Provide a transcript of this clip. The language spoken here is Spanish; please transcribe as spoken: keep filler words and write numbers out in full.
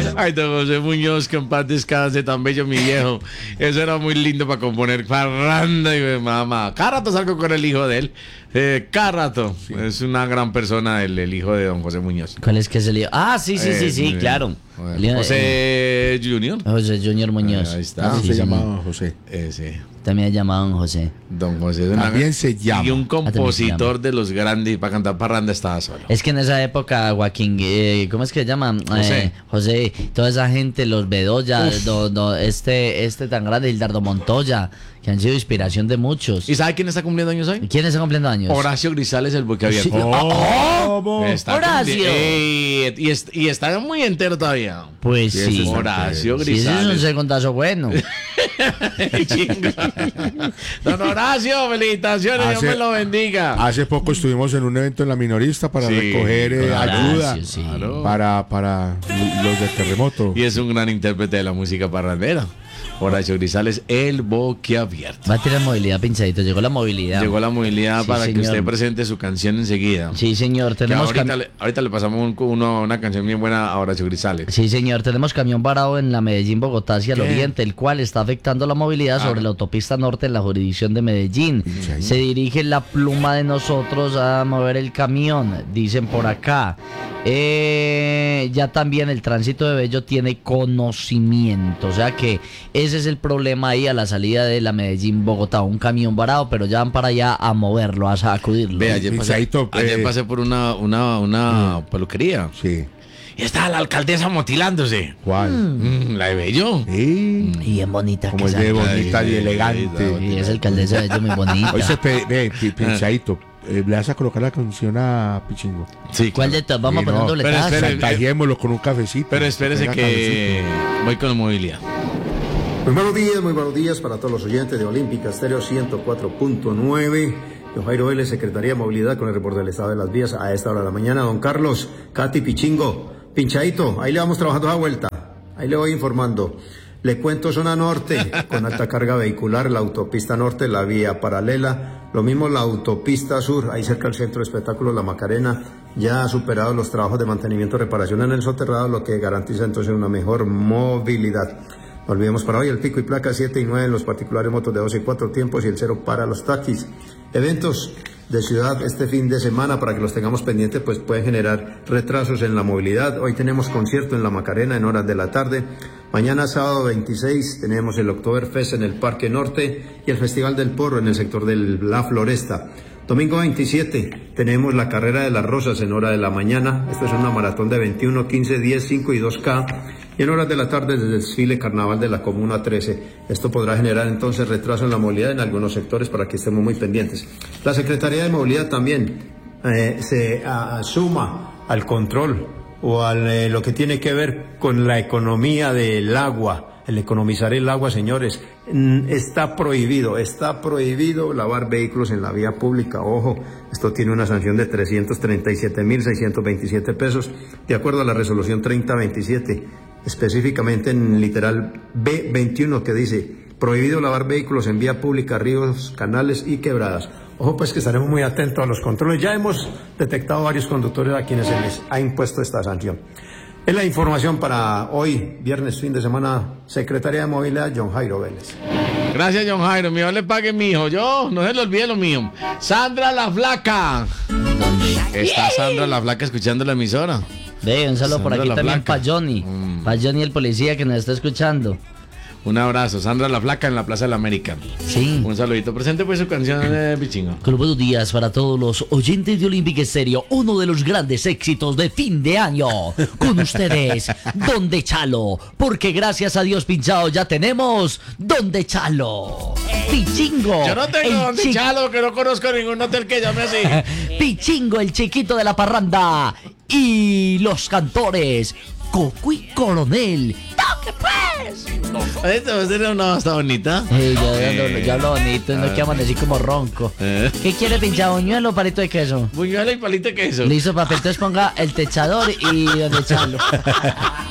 Ay, don José Muñoz, que en paz descanse, tan bello mi viejo. Eso era muy lindo para componer parranda y mamá. Cada rato salgo con el hijo de él. Eh, cada rato. Sí. Es una gran persona el, el hijo de don José Muñoz. ¿Cuál es que es el hijo? Ah, sí, sí, eh, sí, sí, eh, claro. Bueno, José eh, Junior. José Junior Muñoz. Eh, ahí está. Ah, sí, se sí, llamaba José. Eh, sí. También se llamaba don José. Don José. También una, se llama. Y un compositor de los grandes. Para cantar parranda estaba solo. Es que en esa época, Joaquín, eh, ¿cómo es que se llama? José. Eh, José, toda esa gente, los Bedoya, do, do, este, este tan grande, Hildardo Montoya, que han sido inspiración de muchos. ¿Y sabe quién está cumpliendo años hoy? ¿Quién está cumpliendo años? Horacio Grisales, el boquiabierto. Sí. Oh, oh, está Horacio. Ey, y, est y está muy entero todavía. Pues sí. sí. Horacio Sí, Grisales. ese es un segundazo bueno. Don Horacio, felicitaciones, Hace, Dios me lo bendiga. Hace poco estuvimos en un evento en la minorista para Sí, recoger eh, Horacio, ayuda sí. para, para los del terremoto. Y es un gran intérprete de la música parrandera. Horacio Grisales, el boquiabierto. Va a tirar movilidad, pinchadito. Llegó la movilidad. Llegó la movilidad Sí, para señor. que usted presente su canción enseguida. Sí, señor. Que Tenemos ahorita, cam- le, ahorita le pasamos un, uno, una canción bien buena a Horacio Grisales. Sí, señor. Tenemos camión varado en la Medellín-Bogotá hacia el ¿Qué? oriente, el cual está afectando la movilidad Ah. sobre la autopista norte en la jurisdicción de Medellín. Sí. Se dirige la pluma de nosotros a mover el camión, dicen por acá. Eh, ya también el tránsito de Bello tiene conocimiento, o sea que ese es el problema ahí a la salida de la Medellín-Bogotá. Un camión varado, pero ya van para allá a moverlo, a sacudirlo. Ve, ayer pasé, Pinchadito, ayer eh. pasé por una, una, una peluquería. Sí. Y estaba la alcaldesa motilándose. ¿Cuál? Mm, la de Bello. Sí. Y bien bonita Como que es de esa- bonita y Ay, elegante. ay, Y es alcaldesa de Bello muy bonita. Hoy se pe ve, pi- pinchadito. Eh, le vas a colocar la canción a Pichingo. Sí, ¿Cuál de todas? Vamos Sí, a poner no, un doble pero tazo. espere, Chantajémoslo con un cafecito. Pero espérese Tenga que voy con movilidad. Muy buenos días, muy buenos días para todos los oyentes de Olímpica Estéreo ciento cuatro punto nueve. Don Jairo Vélez, Secretaría de Movilidad, con el reporte del estado de las vías a esta hora de la mañana. Don Carlos, Katy, Pichingo, pinchadito, ahí le vamos trabajando a vuelta. Ahí le voy informando. Le cuento zona norte, con alta carga vehicular, la autopista norte, la vía paralela. Lo mismo la autopista sur, ahí cerca del centro de espectáculos La Macarena. Ya ha superado los trabajos de mantenimiento y reparación en el soterrado, lo que garantiza entonces una mejor movilidad. No olvidemos para hoy el pico y placa siete y nueve en los particulares, motos de dos y cuatro tiempos y el cero para los taxis. Eventos de ciudad este fin de semana, para que los tengamos pendientes, pues pueden generar retrasos en la movilidad. Hoy tenemos concierto en La Macarena en horas de la tarde. Mañana sábado veintiséis tenemos el Oktoberfest en el Parque Norte y el Festival del Porro en el sector de La Floresta. Domingo veintisiete tenemos la Carrera de las Rosas en hora de la mañana. Esto es una maratón de veintiuno, quince, diez, cinco y dos K. Y en horas de la tarde el desfile carnaval de la Comuna trece. Esto podrá generar entonces retraso en la movilidad en algunos sectores, para que estemos muy pendientes. La Secretaría de Movilidad también eh, se a, suma al control o a eh, lo que tiene que ver con la economía del agua. El economizar el agua, señores, está prohibido, está prohibido lavar vehículos en la vía pública. Ojo, esto tiene una sanción de trescientos treinta y siete mil seiscientos veintisiete pesos, de acuerdo a la resolución treinta veintisiete, específicamente en literal B veintiuno, que dice: prohibido lavar vehículos en vía pública, ríos, canales y quebradas. Ojo, pues que estaremos muy atentos a los controles. Ya hemos detectado varios conductores a quienes se les ha impuesto esta sanción. Es la información para hoy, viernes, fin de semana. Secretaría de Movilidad, John Jairo Vélez. Gracias, John Jairo. Mi Dios le pague, mi hijo. Yo, no se le olvide lo mío. Sandra la Flaca. Está Sandra la Flaca escuchando la emisora. Ve, un saludo por Sandra aquí la también Flaca. para Johnny. Mm. Para Johnny el policía que nos está escuchando. Un abrazo. Sandra la Flaca en la Plaza de la América. Sí. Un saludito. Presente pues su canción de Pichingo. Con buenos días para todos los oyentes de Olímpica Estéreo. Uno de los grandes éxitos de fin de año. Con ustedes, Donde Chalo. Porque gracias a Dios, pinchado, ya tenemos Donde Chalo. Pichingo. Yo no tengo el donde chi- Chalo, que no conozco ningún hotel que llame así. Pichingo, el chiquito de la parranda. Y los cantores Cocuy Coronel. ¡Toque pues! Esta va a ser una basta bonita. Eh, yo, hablo, yo hablo bonito, no quiero amanecer como ronco. Eh. ¿Qué quiere, pinchado? ¿Buñuelo o palito de queso? Buñuelo y palito de queso. Listo, papel, entonces ponga el techador y donde echarlo.